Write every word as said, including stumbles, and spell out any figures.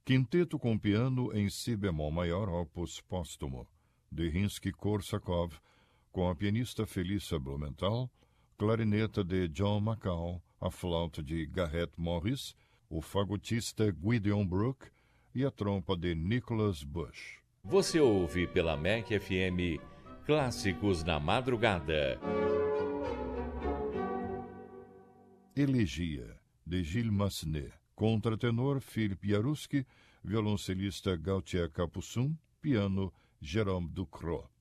Quinteto com piano em si bemol maior, opus póstumo, de Rimsky-Korsakov, com a pianista Felissa Blumenthal, clarineta de John McCall, a flauta de Garrett Morris, o fagotista Gideon Brook e a trompa de Nicholas Bush. Você ouve pela M E C F M Clássicos na Madrugada. Elegia, de Gilles Massenet. Contratenor Philippe Jaruski, violoncelista Gautier Capuçon, piano Jérôme Ducrot.